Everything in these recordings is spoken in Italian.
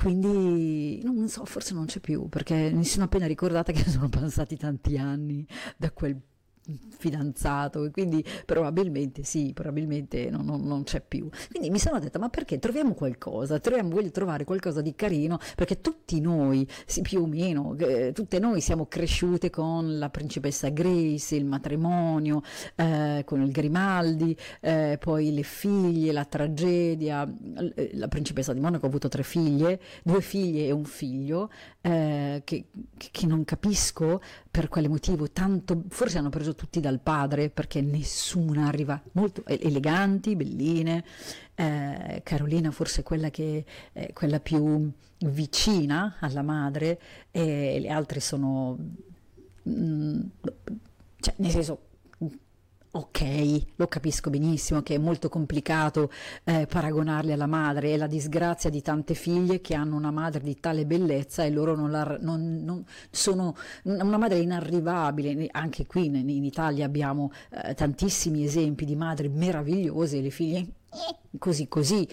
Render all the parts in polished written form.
quindi non so, forse non c'è più, perché mi sono appena ricordata che sono passati tanti anni da quel fidanzato, e quindi probabilmente sì, probabilmente non c'è più. Quindi mi sono detta, ma perché troviamo qualcosa, voglio trovare qualcosa di carino, perché tutti noi, sì, più o meno, tutte noi siamo cresciute con la principessa Grace, il matrimonio, con il Grimaldi, poi le figlie, la tragedia. La principessa di Monaco ha avuto 3 figlie, 2 figlie e un figlio, che non capisco per quale motivo, tanto forse hanno preso tutti dal padre, perché nessuna arriva, molto eleganti, belline. Carolina forse quella che è quella più vicina alla madre, e le altre sono, mm, cioè nel senso, ok, lo capisco benissimo che è molto complicato paragonarli alla madre, è la disgrazia di tante figlie che hanno una madre di tale bellezza e loro non sono una madre inarrivabile. Anche qui in Italia abbiamo tantissimi esempi di madri meravigliose e le figlie così così.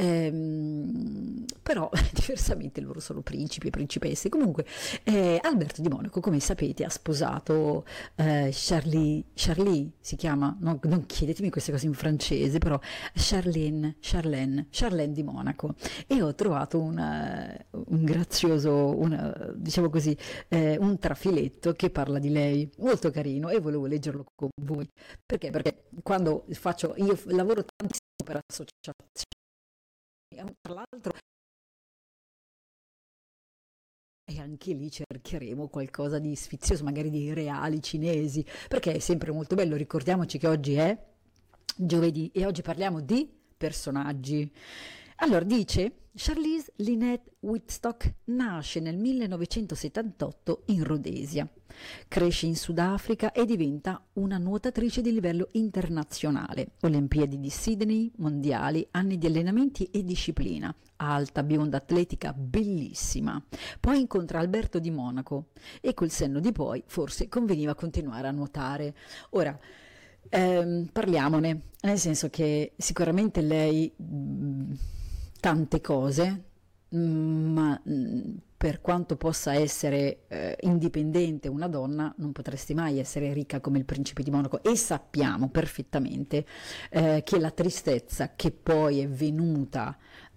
Però diversamente loro sono principi e principesse. Comunque Alberto di Monaco, come sapete, ha sposato Charlie si chiama, non chiedetemi queste cose in francese, però Charlene di Monaco, e ho trovato un grazioso, diciamo così, un trafiletto che parla di lei, molto carino, e volevo leggerlo con voi. Perché quando io lavoro tantissimo per associazioni, tra l'altro, e anche lì cercheremo qualcosa di sfizioso, magari dei reali cinesi, perché è sempre molto bello. Ricordiamoci che oggi è giovedì e oggi parliamo di personaggi. Allora, dice: Charlize Lynette Whitstock nasce nel 1978 in Rhodesia, cresce in Sudafrica e diventa una nuotatrice di livello internazionale. Olimpiadi di Sydney, mondiali, anni di allenamenti e disciplina. Alta, bionda, atletica, bellissima. Poi incontra Alberto di Monaco e col senno di poi forse conveniva continuare a nuotare. Ora, parliamone, nel senso che sicuramente lei tante cose, ma per quanto possa essere indipendente una donna, non potresti mai essere ricca come il principe di Monaco, e sappiamo perfettamente che la tristezza che poi è venuta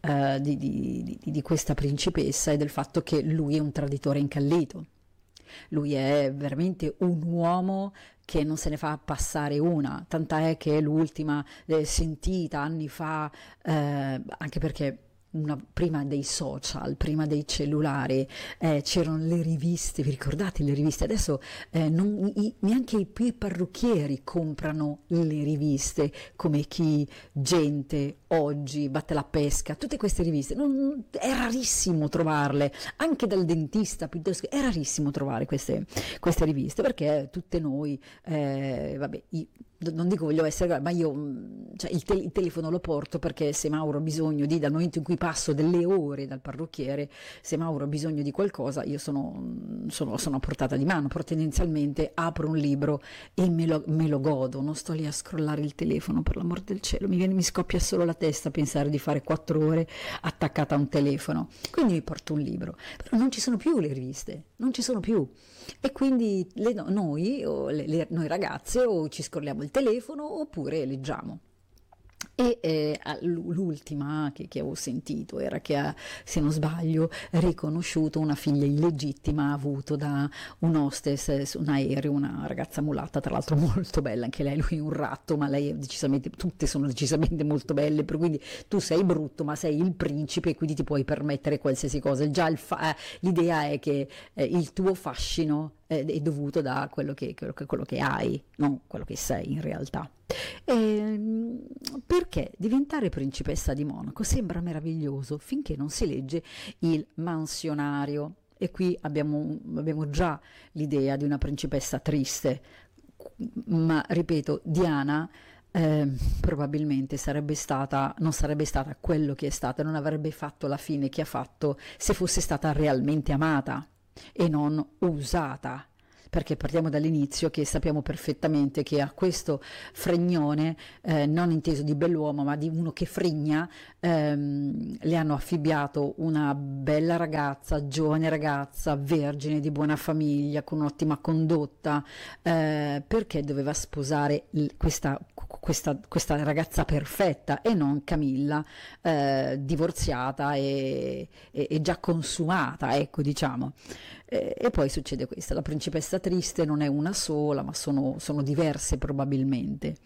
di questa principessa è del fatto che lui è un traditore incallito. Lui è veramente un uomo che non se ne fa passare una, tant'è che l'ultima sentita anni fa, anche perché prima dei social, prima dei cellulari, c'erano le riviste, vi ricordate le riviste? Adesso neanche i parrucchieri comprano le riviste, come chi gente oggi batte la pesca, tutte queste riviste, è rarissimo trovarle, anche dal dentista piuttosto, è rarissimo trovare queste riviste, perché tutte noi, vabbè, non dico voglio essere, ma io cioè il telefono lo porto, perché se Mauro ha bisogno dal momento in cui passo delle ore dal parrucchiere, se Mauro ha bisogno di qualcosa, io sono a portata di mano, però tendenzialmente apro un libro e me lo godo, non sto lì a scrollare il telefono, per l'amor del cielo, mi scoppia solo la testa a pensare di fare 4 ore attaccata a un telefono, quindi mi porto un libro. Però non ci sono più le riviste, non ci sono più, e quindi noi ragazze o ci scrolliamo il telefono oppure leggiamo. E l'ultima che avevo sentito era che ha, se non sbaglio, riconosciuto una figlia illegittima avuto da un hostess su un aereo, una ragazza mulatta, tra l'altro molto bella, anche lei, lui è un ratto, ma lei è decisamente, tutte sono decisamente molto belle, per cui tu sei brutto ma sei il principe e quindi ti puoi permettere qualsiasi cosa. Già l'idea è che il tuo fascino è dovuto da quello che hai, non quello che sei in realtà. Perché diventare principessa di Monaco sembra meraviglioso finché non si legge il mansionario, e qui abbiamo già l'idea di una principessa triste, ma ripeto, Diana probabilmente non sarebbe stata quello che è stata, non avrebbe fatto la fine che ha fatto se fosse stata realmente amata e non usata. perché partiamo dall'inizio che sappiamo perfettamente che a questo fregnone, non inteso di bell'uomo, ma di uno che fregna, le hanno affibbiato una bella ragazza, giovane ragazza, vergine, di buona famiglia, con un'ottima condotta, perché doveva sposare questa ragazza perfetta e non Camilla, divorziata e già consumata, ecco, diciamo. E poi succede questo, la principessa triste non è una sola, ma sono diverse probabilmente.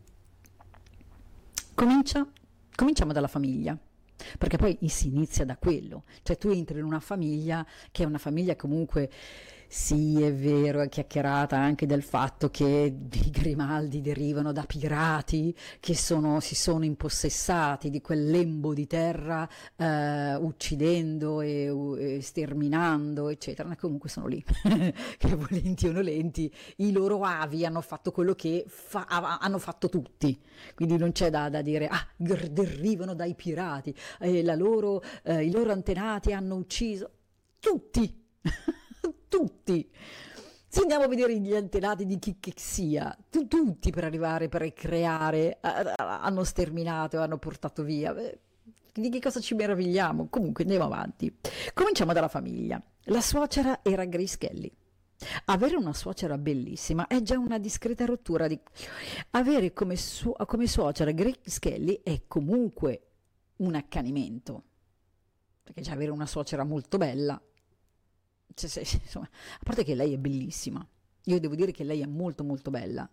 Cominciamo dalla famiglia, perché poi si inizia da quello, cioè tu entri in una famiglia che è una famiglia comunque, sì, è vero, è chiacchierata anche del fatto che i Grimaldi derivano da pirati che si sono impossessati di quel lembo di terra, uccidendo e sterminando, eccetera, ma comunque sono lì, che volenti o nolenti, i loro avi hanno fatto quello che hanno fatto tutti, quindi non c'è da dire, derivano dai pirati, i loro antenati hanno ucciso tutti. Tutti. Se andiamo a vedere gli antenati di chi che sia, tutti per arrivare, per creare, hanno sterminato, hanno portato via. Di che cosa ci meravigliamo? Comunque andiamo avanti. Cominciamo dalla famiglia. La suocera era Grace Kelly. Avere una suocera bellissima è già una discreta rottura di... Avere come suocera Grace Kelly è comunque un accanimento. Perché già avere una suocera molto bella... insomma, a parte che lei è bellissima, io devo dire che lei è molto molto bella,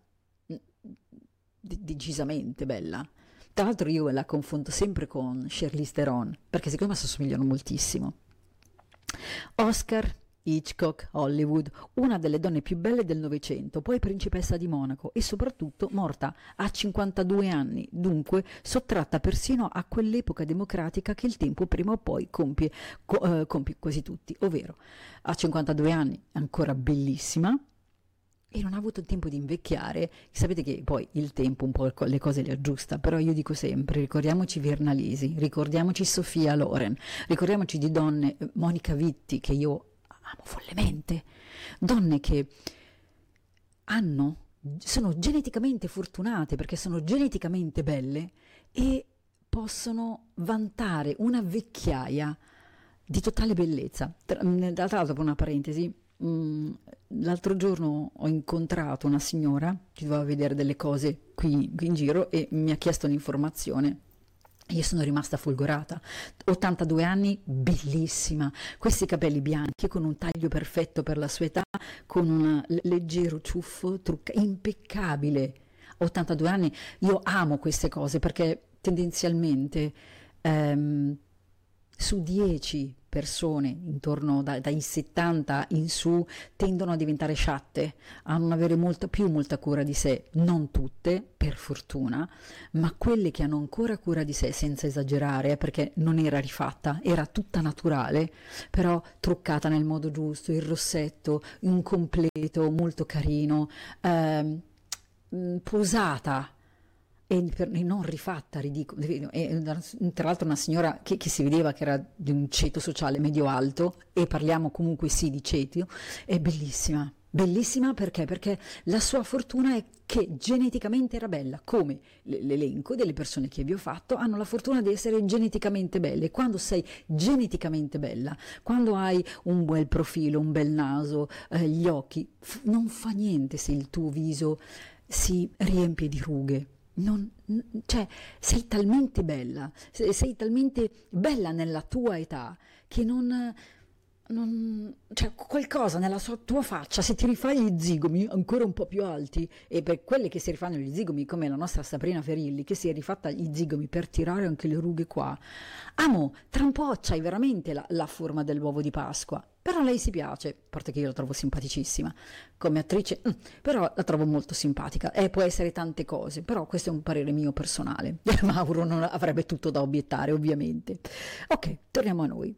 decisamente bella. Tra l'altro io la confondo sempre con Charlize Theron, perché secondo me si assomigliano moltissimo. Oscar, Hitchcock, Hollywood, una delle donne più belle del Novecento, poi principessa di Monaco e soprattutto morta a 52 anni, dunque sottratta persino a quell'epoca democratica che il tempo prima o poi compie quasi tutti, ovvero a 52 anni ancora bellissima e non ha avuto il tempo di invecchiare. Sapete che poi il tempo un po' le cose le aggiusta, però io dico sempre, ricordiamoci Virnalisi, ricordiamoci Sofia Loren, ricordiamoci di donne, Monica Vitti, che io amo follemente, donne che sono geneticamente fortunate perché sono geneticamente belle e possono vantare una vecchiaia di totale bellezza. Tra l'altro, per una parentesi, l'altro giorno ho incontrato una signora che doveva vedere delle cose qui in giro e mi ha chiesto un'informazione. Io sono rimasta folgorata, 82 anni, bellissima, questi capelli bianchi con un taglio perfetto per la sua età, con un leggero ciuffo, impeccabile. 82 anni, io amo queste cose perché tendenzialmente su 10 persone intorno dai 70 in su tendono a diventare sciatte, a non avere molta cura di sé, non tutte per fortuna, ma quelle che hanno ancora cura di sé, senza esagerare, perché non era rifatta, era tutta naturale, però truccata nel modo giusto, il rossetto, un completo molto carino, posata e non rifatta, ridicolo. E tra l'altro una signora che si vedeva che era di un ceto sociale medio-alto, e parliamo comunque sì di ceto, è bellissima. Bellissima perché la sua fortuna è che geneticamente era bella, come l'elenco delle persone che vi ho fatto hanno la fortuna di essere geneticamente belle. Quando sei geneticamente bella, quando hai un bel profilo, un bel naso, gli occhi, non fa niente se il tuo viso si riempie di rughe. Cioè, sei talmente bella, sei talmente bella nella tua età che cioè, qualcosa nella tua faccia, se ti rifai gli zigomi ancora un po' più alti, e per quelle che si rifanno gli zigomi, come la nostra Sabrina Ferilli, che si è rifatta gli zigomi per tirare anche le rughe qua, tra un po' c'hai veramente la forma dell'uovo di Pasqua. Però a lei si piace, a parte che io la trovo simpaticissima come attrice, però la trovo molto simpatica, e può essere tante cose, però questo è un parere mio personale. Mauro non avrebbe tutto da obiettare, ovviamente. Ok, torniamo a noi.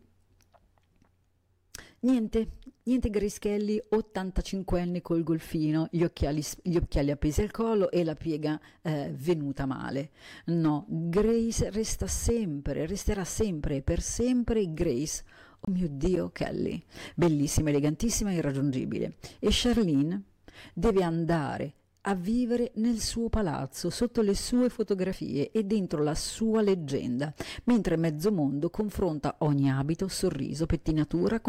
Niente Grace Kelly, 85enne col golfino, gli occhiali appesi al collo e la piega venuta male. No, Grace resterà sempre e per sempre Grace, Oh mio Dio, Kelly, bellissima, elegantissima e irraggiungibile. E Charlene deve andare a vivere nel suo palazzo, sotto le sue fotografie e dentro la sua leggenda, mentre mezzo mondo confronta ogni abito, sorriso, pettinatura con